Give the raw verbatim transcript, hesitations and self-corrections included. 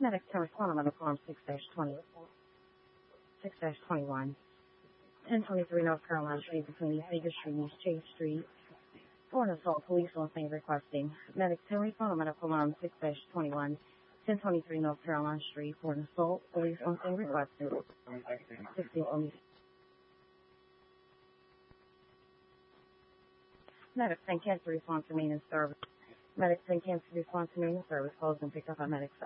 Medics to respond on the form six twenty, six twenty-one. ten twenty-three North Carolina Street between East Baker Street and East Chase Street. For an assault, police on scene requesting. Medics to respond on medical alarm six twenty-one. ten twenty-three North Carolina Street. For an assault, police on scene requesting. sixteen on Medics ten cancel response to maintenance service. Medics ten cancel response to maintenance service. Closed and picked up by medics.